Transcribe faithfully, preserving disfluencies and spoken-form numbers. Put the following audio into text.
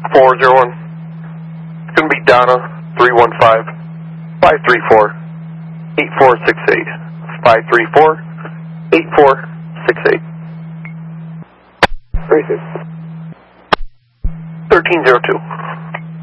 four zero one. It's going to be Donna, three one five, five three four, eight four six eight. five three four, eight four six eight. Three six. thirteen zero two.